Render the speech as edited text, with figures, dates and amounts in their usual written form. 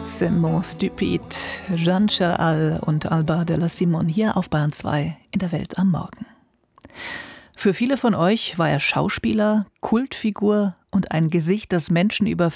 C'est mon stupide, Jeanne Chéral und Alba de la Simone hier auf Bayern 2 in der Welt am Morgen. Für viele von euch war er Schauspieler, Kultfigur und ein Gesicht, das Menschen über